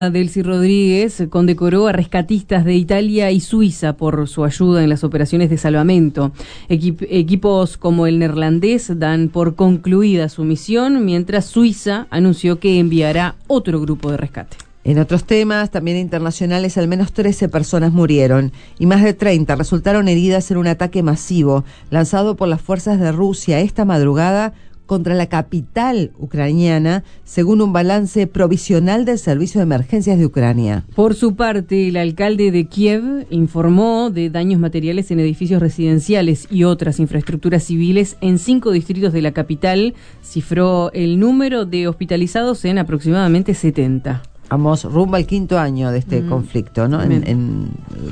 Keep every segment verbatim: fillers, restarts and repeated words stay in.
Delcy Rodríguez condecoró a rescatistas de Italia y Suiza por su ayuda en las operaciones de salvamento. Equip- equipos como el neerlandés dan por concluida su misión, mientras Suiza anunció que enviará otro grupo de rescate. En otros temas, también internacionales, al menos trece personas murieron y más de treinta resultaron heridas en un ataque masivo lanzado por las fuerzas de Rusia esta madrugada contra la capital ucraniana, según un balance provisional del Servicio de Emergencias de Ucrania. Por su parte, el alcalde de Kiev informó de daños materiales en edificios residenciales y otras infraestructuras civiles en cinco distritos de la capital. Cifró el número de hospitalizados en aproximadamente setenta. Vamos rumbo al quinto año de este mm. conflicto, ¿no? En, en,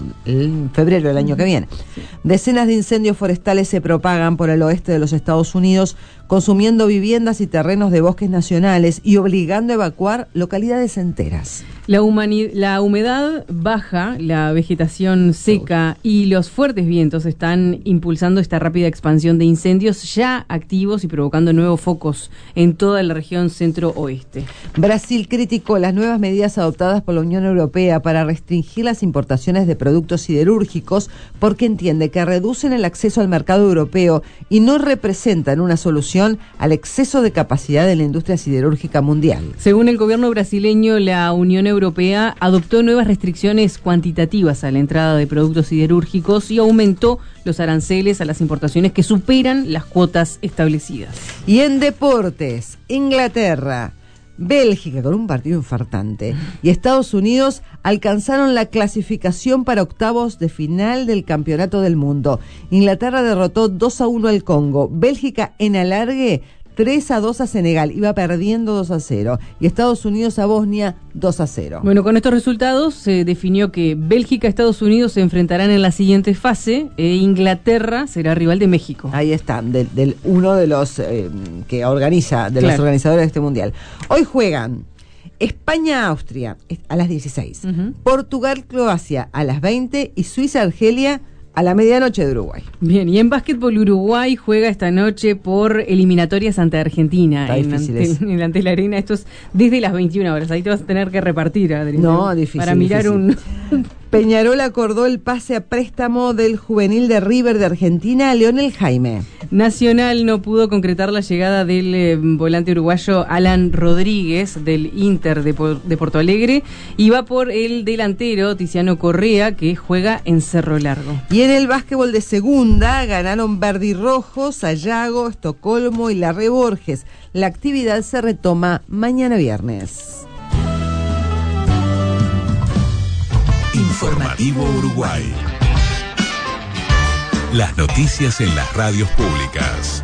en febrero del año mm. que viene. Sí. Decenas de incendios forestales se propagan por el oeste de los Estados Unidos, consumiendo viviendas y terrenos de bosques nacionales y obligando a evacuar localidades enteras. La, humani- la humedad baja, la vegetación seca y los fuertes vientos están impulsando esta rápida expansión de incendios ya activos y provocando nuevos focos en toda la región centro-oeste. Brasil criticó las nuevas medidas adoptadas por la Unión Europea para restringir las importaciones de productos siderúrgicos porque entiende que reducen el acceso al mercado europeo y no representan una solución al exceso de capacidad de la industria siderúrgica mundial. Según el gobierno brasileño, la Unión Europea adoptó nuevas restricciones cuantitativas a la entrada de productos siderúrgicos y aumentó los aranceles a las importaciones que superan las cuotas establecidas. Y en deportes, Inglaterra, Bélgica con un partido infartante y Estados Unidos alcanzaron la clasificación para octavos de final del Campeonato del Mundo. Inglaterra derrotó dos a uno al Congo, Bélgica en alargue tres a dos a Senegal, iba perdiendo dos a cero, y Estados Unidos a Bosnia dos a cero. Bueno, con estos resultados se definió que Bélgica y Estados Unidos se enfrentarán en la siguiente fase e Inglaterra será rival de México. Ahí están, del, del uno de los eh, que organiza, de claro. los organizadores de este mundial. Hoy juegan España-Austria a las dieciséis, uh-huh. Portugal-Croacia a las veinte y Suiza-Argelia a la medianoche de Uruguay. Bien, y en básquetbol Uruguay juega esta noche por eliminatorias ante Argentina. Está en, difícil ante, en Antel Arena. Esto es desde las veintiuna horas. Ahí te vas a tener que repartir, Adri. No, difícil. Para mirar difícil. un... Peñarol acordó el pase a préstamo del juvenil de River de Argentina, Leonel Jaime. Nacional no pudo concretar la llegada del eh, volante uruguayo Alan Rodríguez del Inter de, por, de Porto Alegre y va por el delantero Tiziano Correa, que juega en Cerro Largo. Y en el básquetbol de segunda ganaron Verdi Rojo, Sayago, Estocolmo y Larre Borges. La actividad se retoma mañana viernes. Informativo Uruguay. Las noticias en las radios públicas.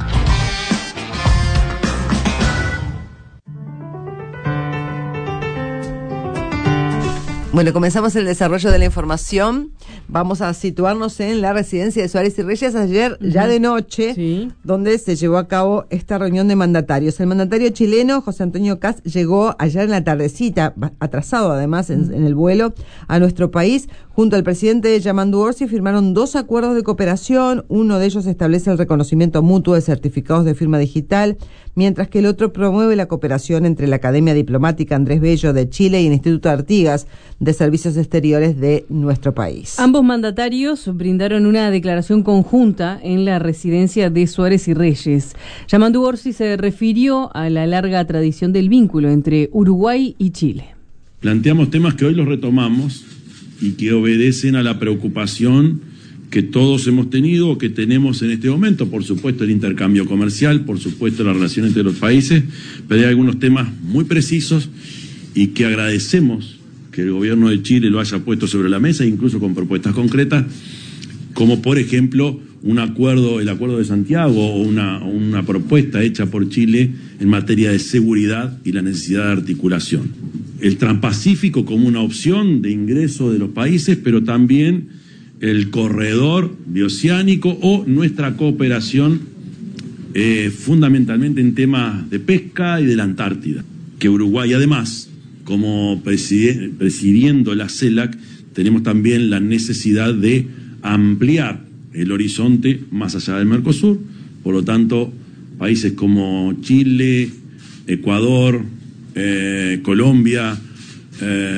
Bueno, comenzamos el desarrollo de la información. Vamos a situarnos en la residencia de Suárez y Reyes ayer, uh-huh. ya de noche, sí. donde se llevó a cabo esta reunión de mandatarios. El mandatario chileno, José Antonio Kast, llegó ayer en la tardecita, atrasado además en, uh-huh. en el vuelo, a nuestro país. Junto al presidente Yamandu Orsi firmaron dos acuerdos de cooperación. Uno de ellos establece el reconocimiento mutuo de certificados de firma digital, mientras que el otro promueve la cooperación entre la Academia Diplomática Andrés Bello de Chile y el Instituto Artigas de Servicios Exteriores de nuestro país. Ambos mandatarios brindaron una declaración conjunta en la residencia de Suárez y Reyes. Yamandu Orsi se refirió a la larga tradición del vínculo entre Uruguay y Chile. Planteamos temas que hoy los retomamos y que obedecen a la preocupación que todos hemos tenido o que tenemos en este momento. Por supuesto el intercambio comercial, por supuesto la relación entre los países, pero hay algunos temas muy precisos y que agradecemos que el gobierno de Chile lo haya puesto sobre la mesa, incluso con propuestas concretas, como por ejemplo un acuerdo, el Acuerdo de Santiago, o una, una propuesta hecha por Chile en materia de seguridad y la necesidad de articulación. El Transpacífico como una opción de ingreso de los países, pero también el corredor bioceánico o nuestra cooperación eh, fundamentalmente en temas de pesca y de la Antártida. Que Uruguay además, como preside, presidiendo la CELAC, tenemos también la necesidad de ampliar el horizonte más allá del Mercosur. Por lo tanto, países como Chile, Ecuador, eh, Colombia, eh,